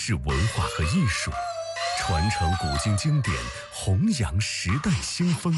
视文化和艺术，传承古今经典，弘扬时代新风。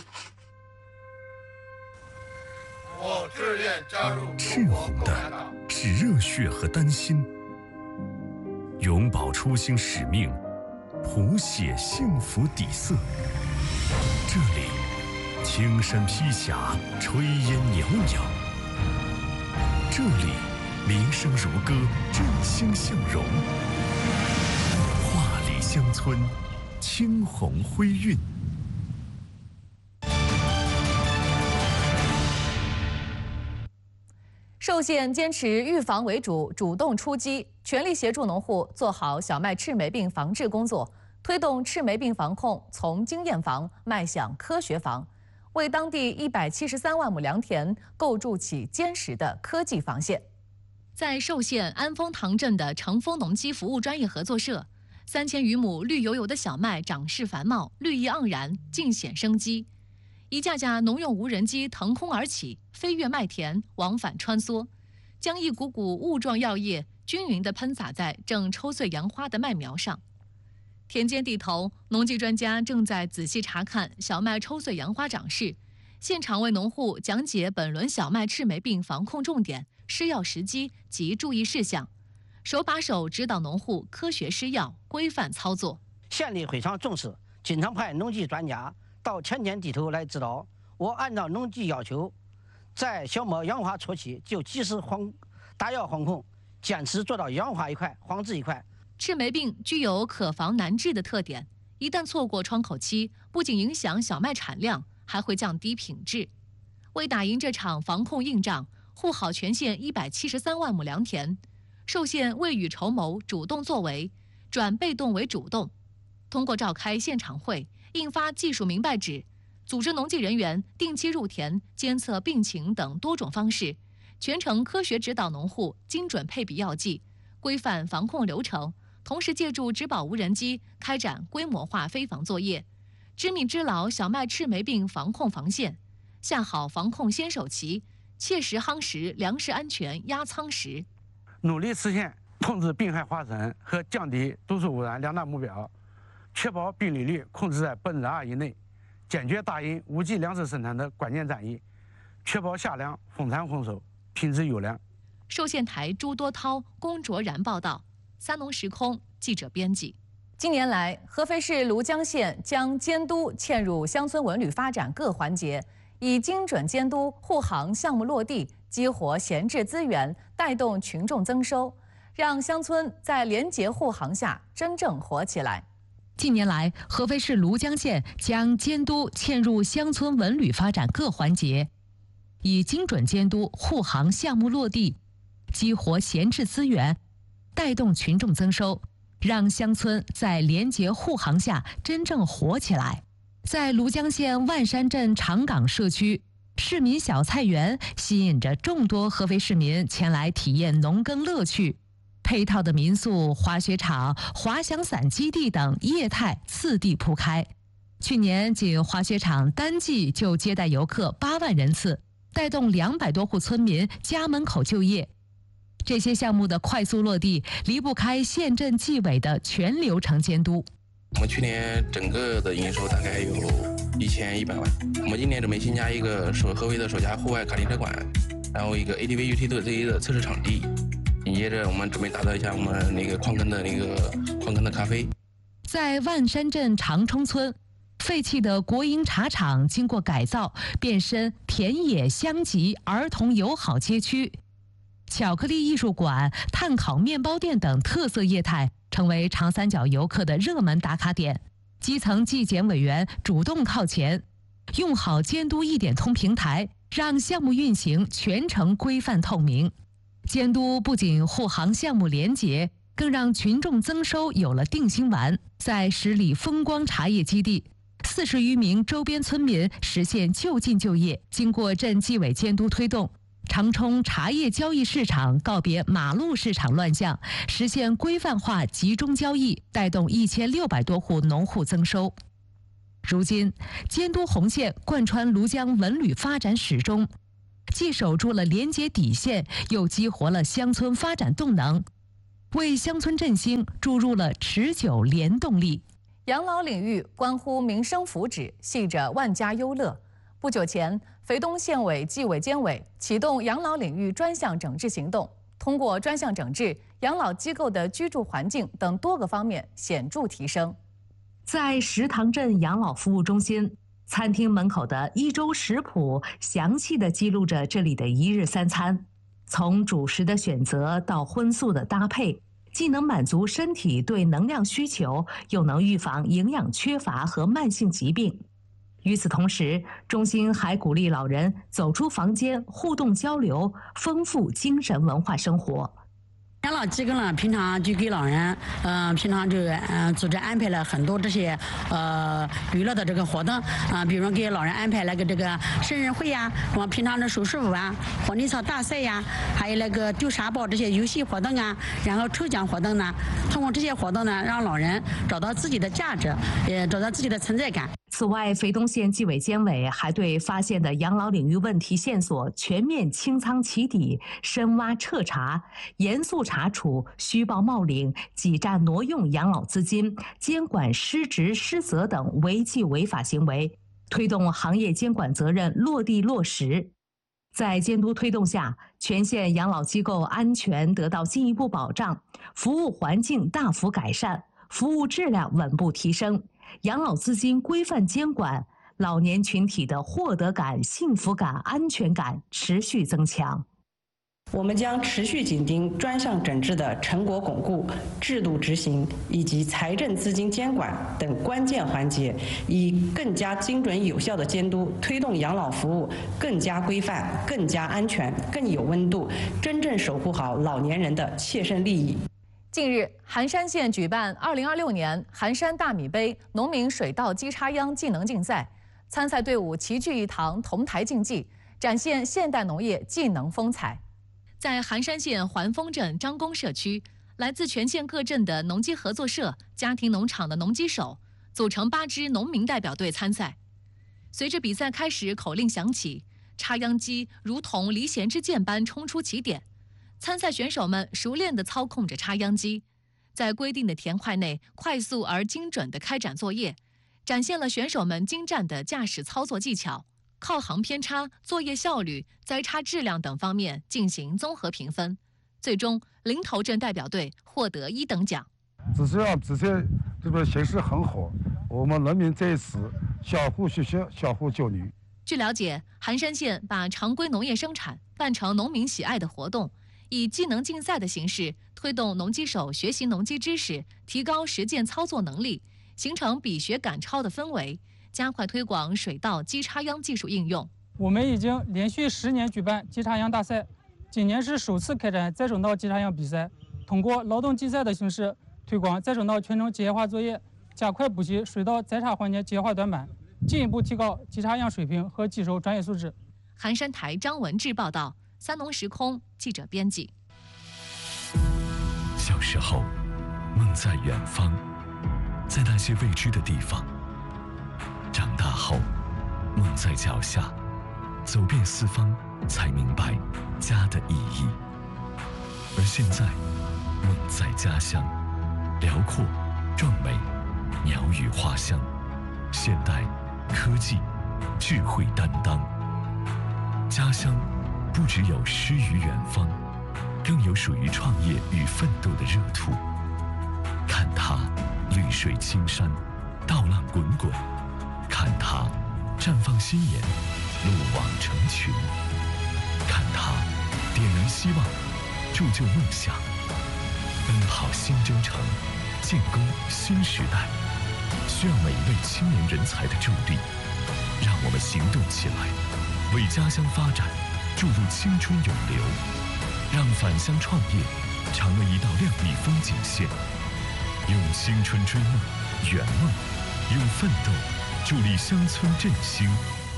我志愿加入赤红的是热血和丹心，永葆初心使命，谱写幸福底色。这里青山披霞，炊烟袅袅；这里民声如歌，振兴向荣。画里乡村，青红辉韵。 寿县坚持预防为主，主动出击，全力协助农户做好小麦赤霉病防治工作，推动赤霉病防控从经验防迈向科学防，为当地173万亩良田构筑起坚实的科技防线。在寿县安丰塘镇的成丰农机服务专业合作社，3000余亩绿油油的小麦长势繁茂，绿意盎然，尽显生机。一架架农用无人机腾空而起，飞越麦田，往返穿梭，将一股股雾状药液均匀地喷洒在正抽穗扬花的麦苗上。田间地头，农技专家正在仔细查看小麦抽穗扬花长势，现场为农户讲解本轮小麦赤霉病防控重点、施药时机及注意事项，手把手指导农户科学施药、规范操作。 县里非常重视，经常派农技专家到田间地头来指导。我按照农技要求，在小麦扬花初期就及时打药防控，坚持做到扬花一块，防治一块。 赤霉病具有可防难治的特点，一旦错过窗口期，不仅影响小麦产量，还会降低品质。为打赢这场防控硬仗，护好全县173万亩良田，寿县未雨绸缪，主动作为，转被动为主动，通过召开现场会、印发技术明白纸，组织农技人员定期入田监测病情等多种方式，全程科学指导农户精准配比药剂，规范防控流程，同时借助植保无人机开展规模化飞防作业，知命知牢小麦赤霉病防控防线，下好防控先手棋，切实夯实粮食安全压舱石， 努力实现控制病害花生和降低毒素污染两大目标，确保病例率控制在2%以内，坚决打赢无机粮食生产的关键战役，确保夏粮丰产丰收，品质优良。 寿县台朱多涛、龚卓然报道，三农时空记者编辑。近年来，合肥市庐江县将监督嵌入乡村文旅发展各环节，以精准监督护航项目落地，激活闲置资源，带动群众增收，让乡村在廉洁护航下真正活起来。 近年来，合肥市庐江县将监督嵌入乡村文旅发展各环节，以精准监督护航项目落地，激活闲置资源，带动群众增收，让乡村在廉洁护航下真正活起来。在庐江县万山镇长岗社区，市民小菜园吸引着众多合肥市民前来体验农耕乐趣。配套的民宿、滑雪场、滑翔伞基地等业态次第铺开。去年仅滑雪场单季就接待游客8万人次，带动200多户村民家门口就业。这些项目的快速落地，离不开县镇纪委的全流程监督。 我们去年整个的营收大概有1100万。我们今年准备新加一个合肥的首家户外卡丁车馆，然后一个 ATV UT 的这一个测试场地。紧接着，我们准备打造一下我们那个矿坑的咖啡。 在万山镇长冲村，废弃的国营茶厂经过改造，变身田野乡集儿童友好街区。巧克力艺术馆、炭烤面包店等特色业态成为长三角游客的热门打卡点。基层纪检委员主动靠前，用好监督一点通平台，让项目运行全程规范透明。监督不仅护航项目廉洁，更让群众增收有了定心丸。在十里风光茶叶基地，40余名周边村民实现就近就业。经过镇纪委监督推动，长冲茶叶交易市场告别马路市场乱象，实现规范化集中交易，带动1600多户农户增收。如今，监督红线贯穿庐江文旅发展始终，既守住了廉洁底线，又激活了乡村发展动能。 为乡村振兴注入了持久联动力。 养老领域关乎民生福祉，系着万家忧乐。不久前，肥东县委纪委监委启动养老领域专项整治行动，通过专项整治，养老机构的居住环境等多个方面显著提升。 在石塘镇养老服务中心，餐厅门口的一周食谱详细地记录着这里的一日三餐，从主食的选择到荤素的搭配，既能满足身体对能量需求，又能预防营养缺乏和慢性疾病。与此同时，中心还鼓励老人走出房间，互动交流，丰富精神文化生活。 养老机构呢，平常就给老人，平常就组织安排了很多这些娱乐的这个活动比如给老人安排了个这个生日会呀，我们平常的手势舞啊、火力操大赛呀，还有那个丢沙包这些游戏活动啊，然后抽奖活动呢，通过这些活动呢，让老人找到自己的价值，也找到自己的存在感。 此外，肥东县纪委监委还对发现的养老领域问题线索全面清仓起底、深挖彻查，严肃查处虚报冒领、挤占挪用养老资金、监管失职失责等违纪违法行为，推动行业监管责任落地落实。在监督推动下，全县养老机构安全得到进一步保障，服务环境大幅改善，服务质量稳步提升。养老资金规范监管，老年群体的获得感、幸福感、安全感持续增强。 我们将持续紧盯专项整治的成果巩固、制度执行以及财政资金监管等关键环节，以更加精准有效的监督，推动养老服务更加规范、更加安全、更有温度，真正守护好老年人的切身利益。 近日，含山县举办2026年含山大米杯农民水稻机插秧技能竞赛，参赛队伍齐聚一堂，同台竞技，展现现代农业技能风采。在含山县环丰镇张公社区，来自全县各镇的农机合作社、家庭农场的农机手组成8支农民代表队参赛。随着比赛开始，口令响起，插秧机如同离弦之箭般冲出起点。参赛选手们熟练地操控着插秧机，在规定的田块内快速而精准地开展作业，展现了选手们精湛的驾驶操作技巧。靠行偏差、作业效率、栽插质量等方面进行综合评分，最终临头镇代表队获得1等奖。 只需要这些这个形势很好，我们人民在此相互学习、相互交流。 据了解，含山县把常规农业生产办成农民喜爱的活动，以技能竞赛的形式推动农机手学习农机知识，提高实践操作能力，形成比学赶超的氛围，加快推广水稻机插秧技术应用。 我们已经连续10年举办机插秧大赛，今年是首次开展再生稻机插秧比赛，通过劳动竞赛的形式推广再生稻全程机械化作业，加快补习水稻栽插环节机械化短板，进一步提高机插秧水平和机手专业素质。 含山台张文志报道，三农时空记者编辑。 小时候，梦在远方，在那些未知的地方；长大后，梦在脚下，走遍四方，才明白家的意义。而现在，梦在家乡，辽阔、壮美，鸟语花香，现代、科技、智慧担当。家乡不只有诗与远方，更有属于创业与奋斗的热土。看它绿水青山，稻浪滚滚；看它绽放新颜，路网成群；看它点燃希望，铸就梦想。奔跑新征程，建功新时代，需要每一位青年人才的助力。让我们行动起来，为家乡发展注入青春永流，让返乡创业成为一道亮丽风景线。用青春追梦、圆梦，用奋斗助力乡村振兴。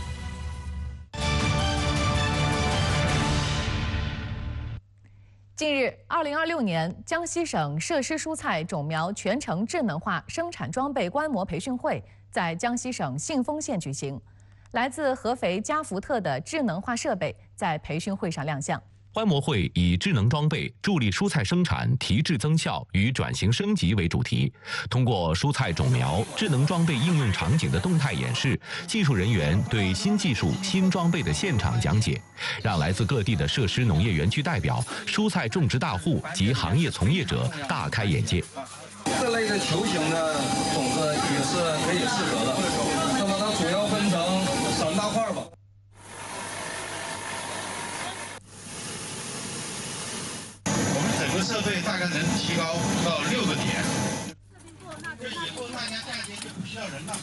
近日，2026年江西省设施蔬菜种苗全程智能化生产装备观摩培训会在江西省信丰县举行。来自合肥嘉福特的智能化设备在培训会上亮相。 观摩会以智能装备助力蔬菜生产提质增效与转型升级为主题，通过蔬菜种苗智能装备应用场景的动态演示，技术人员对新技术、新装备的现场讲解，让来自各地的设施农业园区代表、蔬菜种植大户及行业从业者大开眼界。 这类的球形的种子也是可以适合的。那么它主要分成3大块吧。 整个设备大概能提高到6个点。这以后大家嫁接就不需要人了。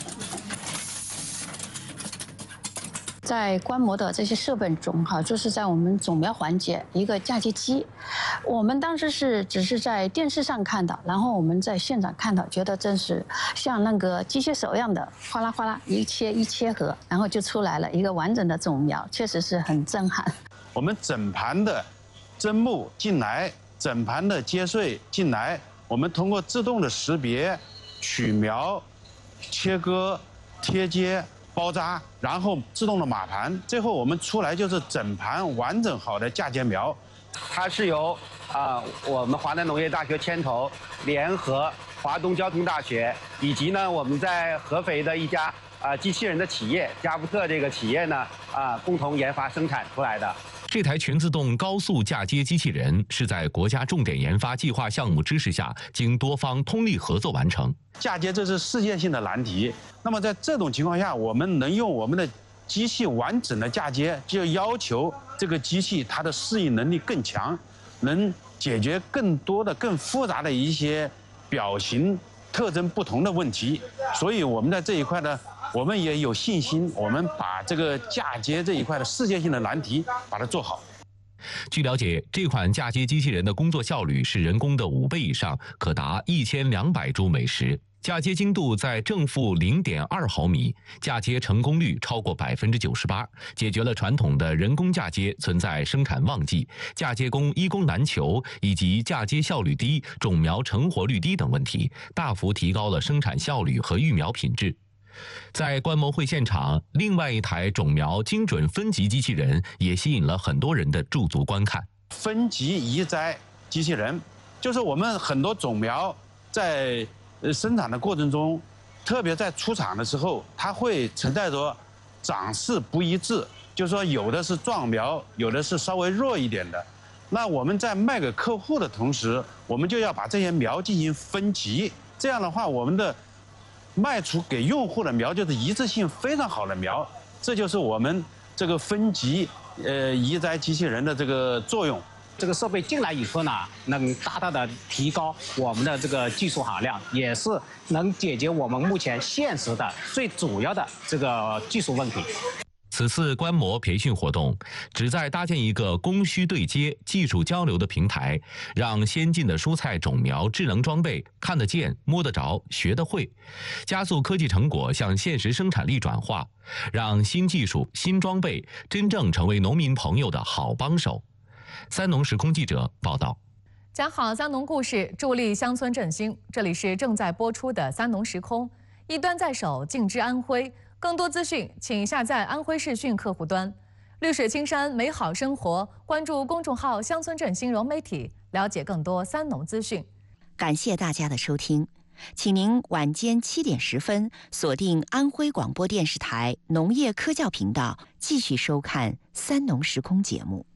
在观摩的这些设备中，就是在我们种苗环节一个嫁接机，我们当时只是在电视上看到，然后我们在现场看到，觉得真是像那个机械手一样的，哗啦哗啦一切合，然后就出来了一个完整的种苗，确实是很震撼。 我们整盘的砧木进来，整盘的接穗进来，我们通过自动的识别、取苗、切割、贴接、包扎，然后自动的码盘，最后我们出来就是整盘完整好的嫁接苗。 它是由我们华南农业大学牵头，联合华东交通大学以及呢我们在合肥的一家机器人的企业加布特这个企业呢共同研发生产出来的。 这台全自动高速嫁接机器人是在国家重点研发计划项目支持下，经多方通力合作完成。 嫁接这是世界性的难题，那么在这种情况下，我们能用我们的机器完整的嫁接，就要求这个机器它的适应能力更强，能解决更多的、更复杂的一些表型特征不同的问题。所以我们在这一块呢，我们也有信心，我们把这个嫁接这一块的世界性的难题把它做好。 据了解，这款嫁接机器人的工作效率是人工的5倍以上，可达1200株每时。嫁接精度在正负0.2毫米，嫁接成功率超过98%，解决了传统的人工嫁接存在生产旺季、嫁接工一工难求以及嫁接效率低、种苗成活率低等问题，大幅提高了生产效率和育苗品质。在观摩会现场，另外一台种苗精准分级机器人也吸引了很多人的驻足观看。 分级移栽机器人，就是我们很多种苗在生产的过程中，特别在出厂的时候，它会存在着长势不一致，就是说有的是壮苗，有的是稍微弱一点的。那我们在卖给客户的同时，我们就要把这些苗进行分级，这样的话，我们的卖出给用户的苗就是一致性非常好的苗，这就是我们这个分级移栽机器人的这个作用。 这个设备进来以后呢，能大大的提高我们的这个技术含量，也是能解决我们目前现实的最主要的这个技术问题。 此次观摩培训活动旨在搭建一个供需对接、技术交流的平台，让先进的蔬菜种苗智能装备看得见、摸得着、学得会，加速科技成果向现实生产力转化，让新技术、新装备真正成为农民朋友的好帮手。三农时空记者报道。 讲好三农故事，助力乡村振兴。这里是正在播出的三农时空，一端在手，尽知安徽。更多资讯，请下载安徽视讯客户端。绿水青山，美好生活。关注公众号“乡村振兴融媒体”，了解更多三农资讯。 感谢大家的收听，请您晚间7点10分锁定安徽广播电视台农业科教频道，继续收看三农时空节目。